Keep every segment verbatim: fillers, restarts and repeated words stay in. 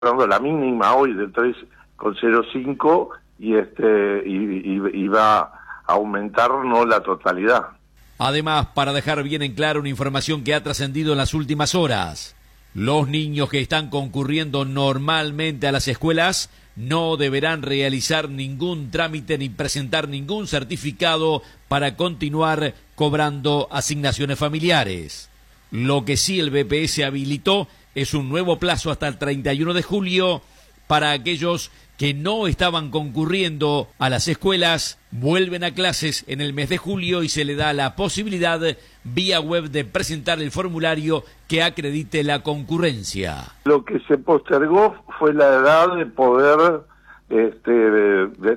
hablando de la mínima hoy de tres coma cero cinco y este y, y, y va a aumentar no la totalidad. Además, para dejar bien en claro una información que ha trascendido en las últimas horas, los niños que están concurriendo normalmente a las escuelas no deberán realizar ningún trámite ni presentar ningún certificado para continuar cobrando asignaciones familiares. Lo que sí el B P S habilitó es un nuevo plazo hasta el treinta y uno de julio para aquellos que no estaban concurriendo a las escuelas, vuelven a clases en el mes de julio y se le da la posibilidad vía web de presentar el formulario que acredite la concurrencia. Lo que se postergó fue la edad de poder este, de, de,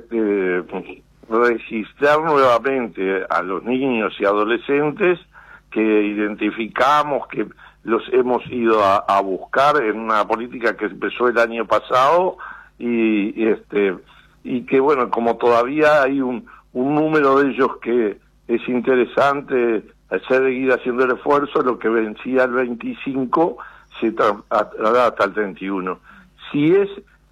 de registrar nuevamente a los niños y adolescentes que identificamos, que los hemos ido a, a buscar en una política que empezó el año pasado y, y este y que bueno, como todavía hay un, un número de ellos que es interesante seguir haciendo el esfuerzo, lo que vencía el veinticinco se traslada hasta el treinta y uno. Si es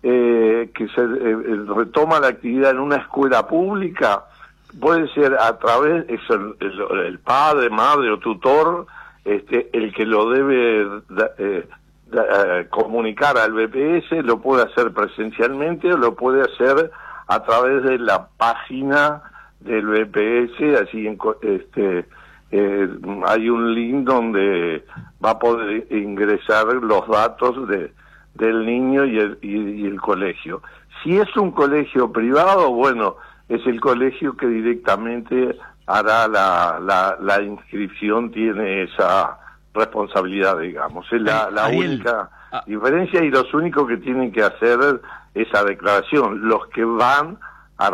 eh, que se eh, retoma la actividad en una escuela pública, puede ser a través, es el, el, el padre, madre o tutor, este, el que lo debe eh, eh, comunicar al B P S, lo puede hacer presencialmente o lo puede hacer a través de la página del B P S, así en, este, eh, hay un link donde va a poder ingresar los datos de, del niño y el, y, y el colegio. Si es un colegio privado, bueno, es el colegio que directamente hará la, la, la inscripción, tiene esa responsabilidad, digamos. Es la, la única diferencia y los únicos que tienen que hacer esa declaración, los que van a,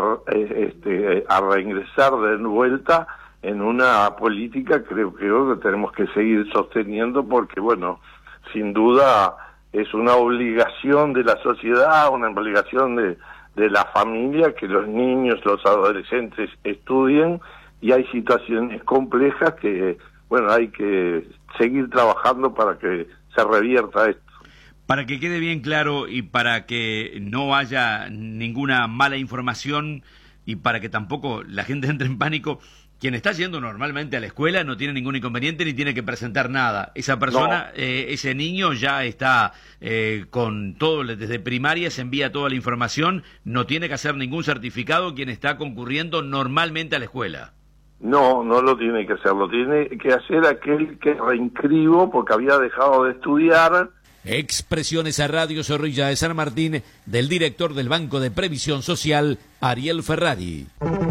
este, a reingresar de vuelta en una política, creo, creo que tenemos que seguir sosteniendo porque, bueno, sin duda es una obligación de la sociedad, una obligación de de la familia, que los niños, los adolescentes estudien, y hay situaciones complejas que, bueno, hay que seguir trabajando para que se revierta esto. Para que quede bien claro y para que no haya ninguna mala información y para que tampoco la gente entre en pánico, quien está yendo normalmente a la escuela no tiene ningún inconveniente ni tiene que presentar nada. Esa persona, no. eh, ese niño ya está eh, con todo, desde primaria se envía toda la información, no tiene que hacer ningún certificado quien está concurriendo normalmente a la escuela. No, no lo tiene que hacer, lo tiene que hacer aquel que reinscribo porque había dejado de estudiar. Expresiones a Radio Zorrilla de San Martín del director del Banco de Previsión Social, Ariel Ferrari.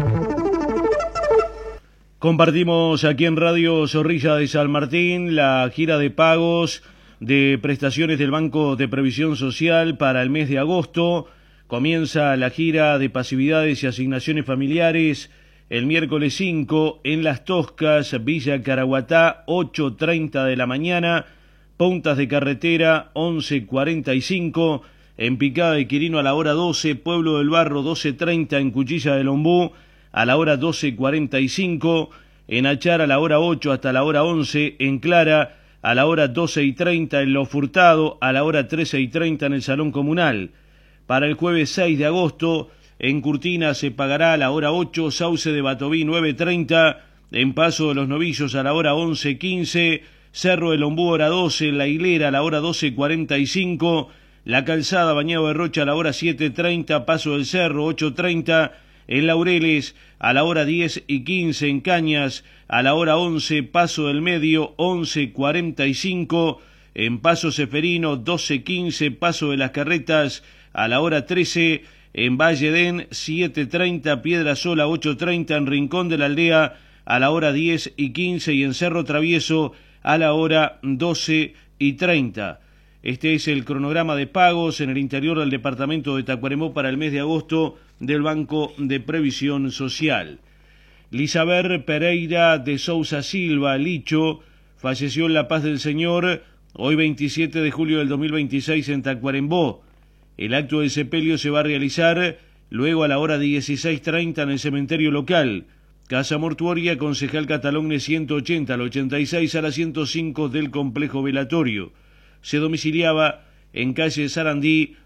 Compartimos aquí en Radio Zorrilla de San Martín la gira de pagos de prestaciones del Banco de Previsión Social para el mes de agosto. Comienza la gira de pasividades y asignaciones familiares el miércoles cinco en Las Toscas, Villa Caraguatá, ocho treinta de la mañana, Puntas de Carretera, once cuarenta y cinco, en Picada de Quirino a la hora doce, Pueblo del Barro, doce treinta, en Cuchilla del Ombú a la hora doce cuarenta y cinco, en Achar a la hora ocho hasta la hora once, en Clara a la hora doce y treinta, en Lo Furtado a la hora trece y treinta en el Salón Comunal. Para el jueves seis de agosto, en Curtina se pagará a la hora ocho, Sauce de Batoví nueve treinta, en Paso de los Novillos a la hora once quince, Cerro del Ombú hora doce, La Hilera a la hora doce cuarenta y cinco, La Calzada Bañado de Rocha a la hora siete treinta, Paso del Cerro ocho treinta, en Laureles a la hora diez y quince, en Cañas a la hora once, Paso del Medio once cuarenta y cinco, en Paso Seferino doce quince, Paso de las Carretas a la hora trece, en Valle Den siete treinta, Piedra Sola ocho treinta, en Rincón de la Aldea a la hora diez y quince y en Cerro Travieso a la hora doce y treinta. Este es el cronograma de pagos en el interior del departamento de Tacuarembó para el mes de agosto del Banco de Previsión Social. Lisaber Pereira de Sousa Silva, Licho, falleció en La Paz del Señor hoy veintisiete de julio del dos mil veintiséis en Tacuarembó. El acto del sepelio se va a realizar luego a la hora dieciséis treinta en el cementerio local. Casa Mortuoria, Concejal Catalogne ciento ochenta al ochenta y seis a la ciento cinco del complejo velatorio. Se domiciliaba en calle Sarandí